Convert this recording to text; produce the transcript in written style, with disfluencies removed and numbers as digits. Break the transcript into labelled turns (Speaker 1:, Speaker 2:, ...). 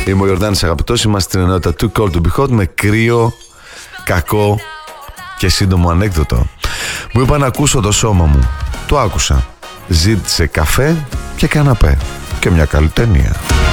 Speaker 1: Είμαι ο Ιορδάνης Αγαπητός, είμαστε στην ενότητα Too Cold to Be Hot με κρύο, κακό και σύντομο ανέκδοτο. Μου είπα να ακούσω το σώμα μου. Το άκουσα. Ζήτησε καφέ και καναπέ και μια καλή ταινία.